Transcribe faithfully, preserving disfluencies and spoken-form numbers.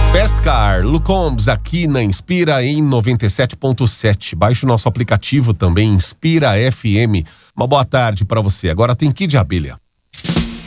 Fast Car, Lu Combs aqui na Inspira em noventa e sete ponto sete. Baixe o nosso aplicativo também, Inspira F M. Uma boa tarde para você. Agora tem Kid Abelha.